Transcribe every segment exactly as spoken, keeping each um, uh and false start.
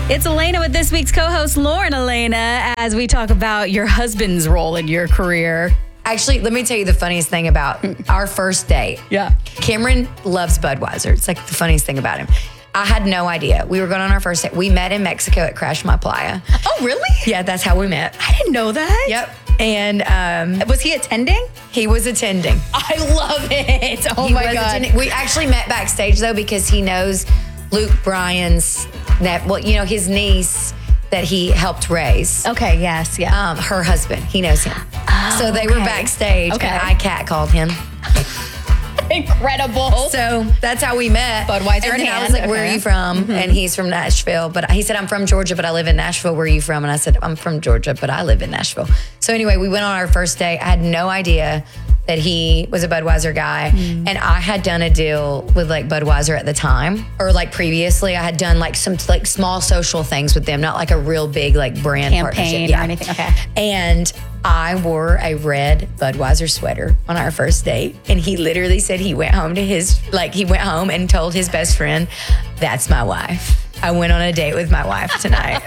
It's Elena with this week's co-host, Lauren Elena, as we talk about your husband's role in your career. Actually, let me tell you the funniest thing about our first date. Yeah. Cameron loves Budweiser. It's like the funniest thing about him. I had no idea. We were going on our first date. We met in Mexico at Crash My Playa. Oh, really? Yeah, that's how we met. I didn't know that. Yep. And um, Was he attending? he was attending. I love it. Oh, He my was God. attending. We actually met backstage, though, because he knows Luke Bryan's, that well, you know, his niece that he helped raise. Okay, yes, yeah. Um, her husband. He knows him. Oh, so they okay. were backstage, Okay. and I catcalled him. Incredible. So that's how we met. Budweiser and in then I was hand, like, where okay. are you from? Mm-hmm. And he's from Nashville. But he said, I'm from Georgia, but I live in Nashville. Where are you from? And I said, I'm from Georgia, but I live in Nashville. So anyway, we went on our first date. I had no idea that he was a Budweiser guy. Mm. And I had done a deal with like Budweiser at the time, or like previously I had done like some like small social things with them, not like a real big like brand Campaign partnership. or anything. Okay. And I wore a red Budweiser sweater on our first date. And he literally said he went home to his, like he went home and told his best friend, that's my wife. I went on a date with my wife tonight.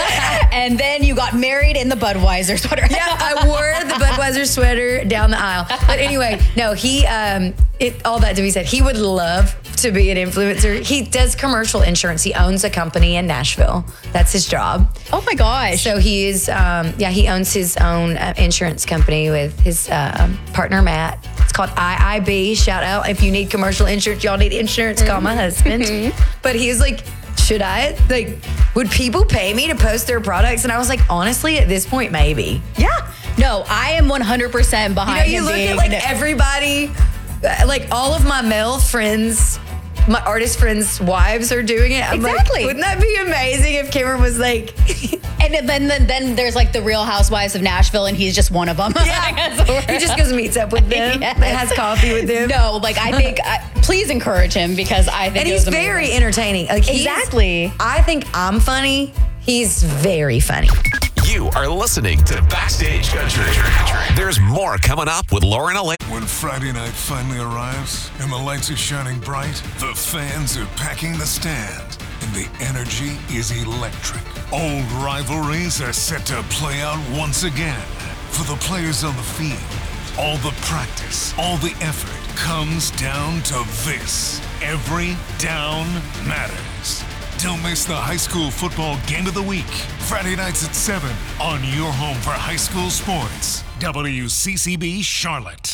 And then you got married in the Budweiser sweater. Yeah, I wore the Budweiser sweater down the aisle. But anyway, no, he, um, it, all that to be said, he would love to be an influencer. He does commercial insurance. He owns a company in Nashville. That's his job. Oh my gosh. So he is, um, yeah, he owns his own uh, insurance company with his um, partner, Matt. It's called I I B. Shout out. If you need commercial insurance, y'all need insurance, call my husband. But he was like, should I, like, would people pay me to post their products? And I was like, honestly, at this point, maybe. Yeah. No, I am one hundred percent You behind know, you him look being- at like everybody, uh, like all of my male friends, my artist friends' wives are doing it. I'm Exactly. like, wouldn't that be amazing if Cameron was like, And then, then then there's like the Real Housewives of Nashville, and he's just one of them. yeah, he just goes and meets up with them, Yes. and has coffee with them. No, like I think, I, please encourage him because I think And it he's was very amazing. entertaining. Like he's- Exactly. I think I'm funny. He's very funny. You are listening to Backstage Country. There's more coming up with Lauren Elena. When Friday night finally arrives and the lights are shining bright, the fans are packing the stand, and the energy is electric. Old rivalries are set to play out once again. For the players on the field, all the practice, all the effort comes down to this. Every down matters. Don't miss the high school football game of the week. Friday nights at seven on your home for high school sports. W C C B Charlotte.